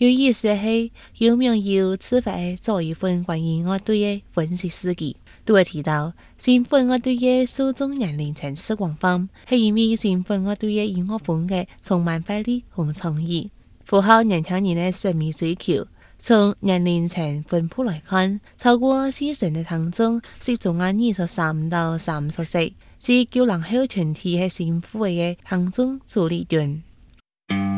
有意思的是，有網友此番做一份關於樂隊的分析事蹟，都會提到新婚樂隊的受眾年齡層次廣泛，係因為新婚樂隊的音樂風格充滿活力和創意，符合年輕人的審美追求。從年齡層分布來看，超過40成的聽眾集中在23到30歲，是90後群體係新婦嘅聽眾主力群。